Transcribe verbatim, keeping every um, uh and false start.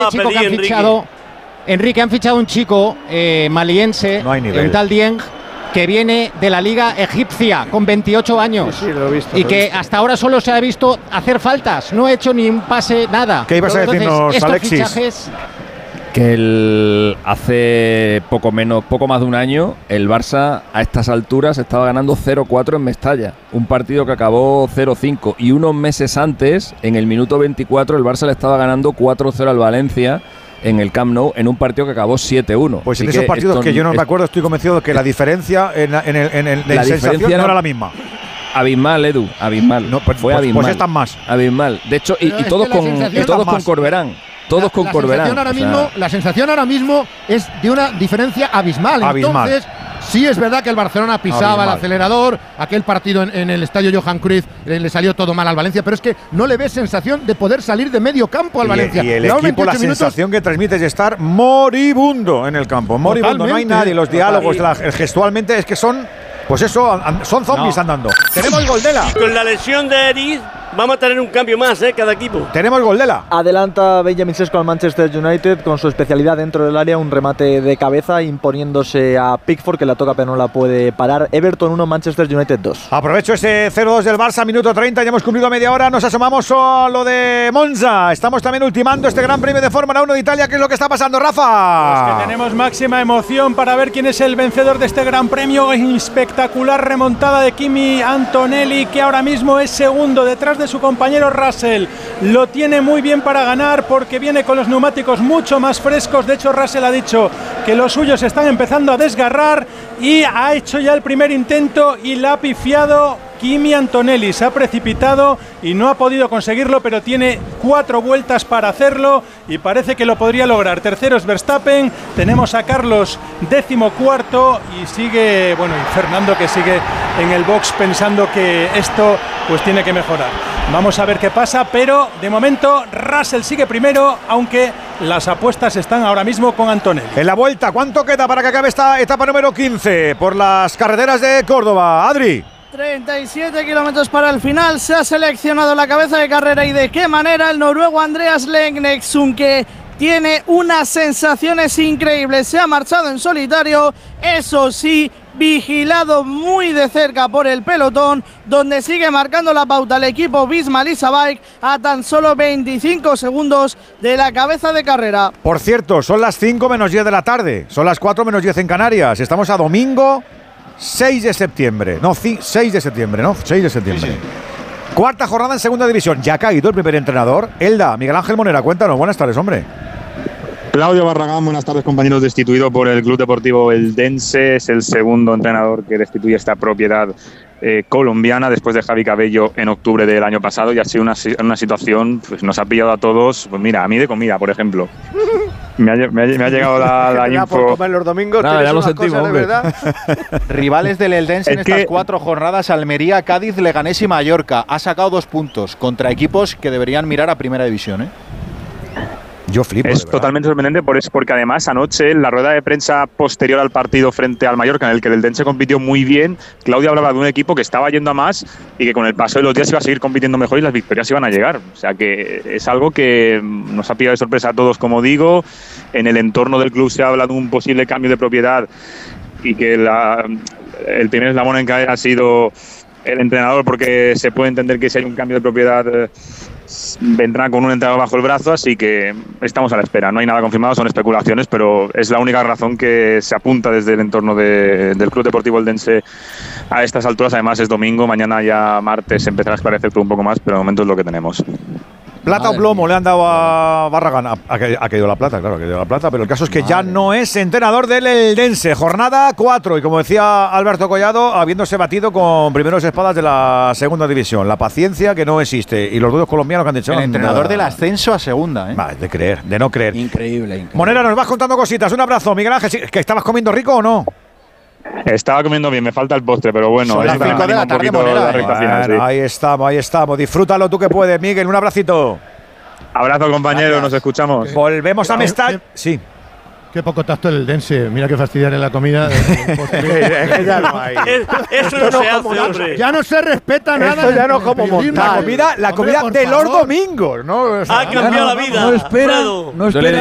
chico que han fichado, Enrique, han fichado un chico eh, maliense, no un tal Dieng, que viene de la liga egipcia con veintiocho años. Sí, sí, lo he visto, y lo he que visto. hasta ahora solo se ha visto hacer faltas, no ha hecho ni un pase, nada. ¿Qué ibas a Entonces, decirnos, estos Alexis? Fichajes, Que el, hace poco menos, poco más de un año, el Barça a estas alturas estaba ganando cero cuatro en Mestalla, un partido que acabó cero cinco, y unos meses antes, en el minuto veinticuatro, el Barça le estaba ganando cuatro cero al Valencia en el Camp Nou, en un partido que acabó siete uno. Pues Así en esos que partidos esto, que yo no es, me acuerdo, estoy convencido de que la diferencia en, en, el, en, el, en la sensación diferencia no era era la misma. Abismal, Edu, abismal. No, pues, Fue pues, abismal. pues están más. Abismal. De hecho, y, Pero y es todos que la con, sensación y todos está con más. Corberán. Todos la, con la Corberán. sensación ahora o sea, mismo, la sensación ahora mismo es de una diferencia abismal. Abismal. Entonces, sí es verdad que el Barcelona pisaba Abismal. el acelerador, aquel partido en, en el estadio Johan Cruyff eh, le salió todo mal al Valencia, pero es que no le ves sensación de poder salir de medio campo al Y, Valencia. y el Llevamos equipo, la veintiocho minutos. sensación que transmite es de estar moribundo en el campo. Moribundo, no hay Totalmente. nadie. Los diálogos, la- gestualmente, es que son, pues eso, an- son zombies No. andando. Tenemos gol de la. Con la lesión de Eriz, vamos a tener un cambio más, ¿eh? Cada equipo. Tenemos gol de la. Adelanta Benjamin Sesko al Manchester United con su especialidad dentro del área, un remate de cabeza imponiéndose a Pickford, que la toca pero no la puede parar. Everton uno, Manchester United dos. Aprovecho ese cero dos del Barça, minuto treinta, ya hemos cumplido media hora, nos asomamos a lo de Monza. Estamos también ultimando este Gran Premio de Fórmula uno de Italia. ¿Qué es lo que está pasando, Rafa? Pues que tenemos máxima emoción para ver quién es el vencedor de este Gran Premio. Espectacular remontada de Kimi Antonelli, que ahora mismo es segundo detrás de su compañero Russell. Lo tiene muy bien para ganar porque viene con los neumáticos mucho más frescos. De hecho, Russell ha dicho que los suyos están empezando a desgarrar y ha hecho ya el primer intento y la ha pifiado Kimi Antonelli. Se ha precipitado y no ha podido conseguirlo, pero tiene cuatro vueltas para hacerlo y parece que lo podría lograr. Tercero es Verstappen, tenemos a Carlos décimo cuarto y sigue, bueno, y Fernando, que sigue en el box pensando que esto pues tiene que mejorar. Vamos a ver qué pasa, pero de momento Russell sigue primero, aunque las apuestas están ahora mismo con Antonelli. En la vuelta, ¿cuánto queda para que acabe esta etapa número quince por las carreteras de Córdoba? Adri. treinta y siete kilómetros para el final. Se ha seleccionado la cabeza de carrera y de qué manera el noruego Andreas Lengnexum, que tiene unas sensaciones increíbles. Se ha marchado en solitario, eso sí, vigilado muy de cerca por el pelotón, donde sigue marcando la pauta el equipo Visma Lease Bike a tan solo veinticinco segundos de la cabeza de carrera. Por cierto, son las cinco menos diez de la tarde, son las cuatro menos diez en Canarias. Estamos a domingo seis de septiembre. No, seis de septiembre, ¿no? seis de septiembre. Sí, sí. Cuarta jornada en segunda división. Ya ha caído el primer entrenador. Elda, Miguel Ángel Monera, cuéntanos. Buenas tardes, hombre. Claudio Barragán, buenas tardes, compañeros. Destituido por el Club Deportivo Eldense, es el segundo entrenador que destituye esta propiedad eh, colombiana después de Javi Cabello en octubre del año pasado, y ha sido una, una situación, pues nos ha pillado a todos, pues mira, a mí de comida, por ejemplo. Me ha, me ha, me ha llegado la, la info. Por comer los domingos, Nada, ya lo unas sentimos, cosas, de hombre. verdad. Rivales del Eldense en Es que- estas cuatro jornadas: Almería, Cádiz, Leganés y Mallorca. Ha sacado dos puntos contra equipos que deberían mirar a primera división, ¿eh? Yo flipo. Es totalmente sorprendente por eso, porque además anoche en la rueda de prensa posterior al partido frente al Mallorca, en el que el Eldense compitió muy bien, Claudio hablaba de un equipo que estaba yendo a más y que con el paso de los días iba a seguir compitiendo mejor y las victorias iban a llegar. O sea que es algo que nos ha pillado de sorpresa a todos, como digo. En el entorno del club se ha hablado de un posible cambio de propiedad y que la, el primer eslabón en caer ha sido el entrenador, porque se puede entender que si hay un cambio de propiedad eh, vendrá con un entrenador bajo el brazo, así que estamos a la espera. No hay nada confirmado, son especulaciones, pero es la única razón que se apunta desde el entorno de, del Club Deportivo Eldense a estas alturas. Además es domingo, mañana ya martes empezará a esclarecer todo un poco más, pero de momento es lo que tenemos. Plata Madre o plomo mía. le han dado a Barragán. Ha, ha ca- ha caído la plata, claro, ha caído la plata, pero el caso es que Madre ya no es entrenador del Eldense. Jornada cuatro, y como decía Alberto Collado, habiéndose batido con primeros espadas de la segunda división. La paciencia que no existe, y los dudos colombianos que han dicho. El entrenador nada. del ascenso a segunda, ¿eh? Va, de creer, de no creer. increíble, increíble. Monera, nos vas contando cositas. Un abrazo, Miguel Ángel. Sí, ¿que estabas comiendo rico o no? Estaba comiendo bien, me falta el postre, pero bueno, Son las esta cinco de la anima un tarde, poquito Monera, la ¿eh? recta final, Bueno, sí. ahí estamos, ahí estamos. Disfrútalo tú que puedes, Miguel. Un abracito. Abrazo, compañeros, nos escuchamos. Volvemos a Pero- Mestalla. Sí. Qué poco tacto el Dense. Mira que fastidiar en la comida. ya no hay. Eso no se hace, hombre. Ya no se respeta nada. Esto ya no como montar. La comida, la comida de los domingos, ¿no? O sea, Ha cambiado la vida. No espera, Alfredo. no espera